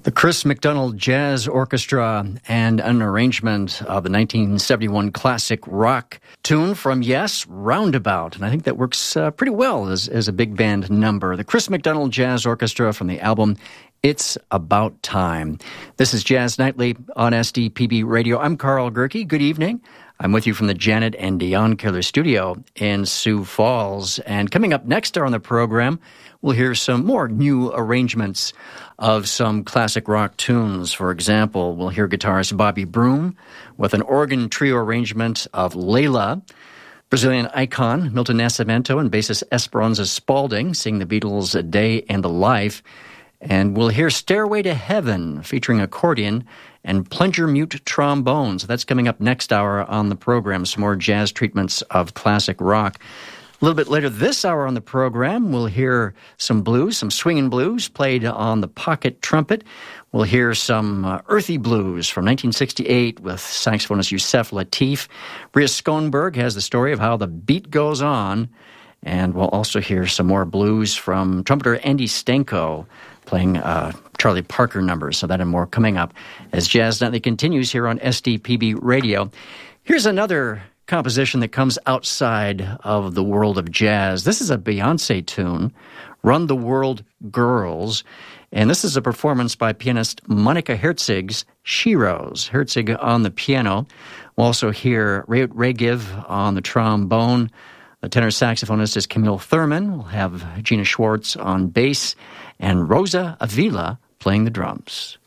The Chris McDonald Jazz Orchestra and an arrangement of the 1971 classic rock tune from Yes, Roundabout. And I think that works pretty well as a big band number. The Chris McDonald Jazz Orchestra from the album It's About Time. This is Jazz Nightly on SDPB Radio. I'm Carl Gerke. Good evening. I'm with you from the Janet and Dion Killer Studio in Sioux Falls. And coming up next on the program, we'll hear some more new arrangements of some classic rock tunes. For example, we'll hear guitarist Bobby Broom with an organ trio arrangement of Layla, Brazilian icon Milton Nascimento and bassist Esperanza Spalding sing the Beatles' A Day in the Life. And we'll hear Stairway to Heaven featuring accordion and plunger mute trombones. That's coming up next hour on the program, some more jazz treatments of classic rock. A little bit later this hour on the program, we'll hear some blues, some swinging blues played on the pocket trumpet. We'll hear some earthy blues from 1968 with saxophonist Yusef Lateef. Bria Schoenberg has the story of how the beat goes on. And we'll also hear some more blues from trumpeter Andy Stanko playing Charlie Parker numbers. So that and more coming up as Jazz Nightly continues here on SDPB Radio. Here's another composition that comes outside of the world of jazz. This is a Beyonce tune, Run the World Girls, and this is a performance by pianist Monica Herzig's She Rose. Herzig on the piano. We'll also hear Ray Give on the trombone. The tenor saxophonist is Camille Thurman. We'll have Gina Schwartz on bass and Rosa Avila playing the drums.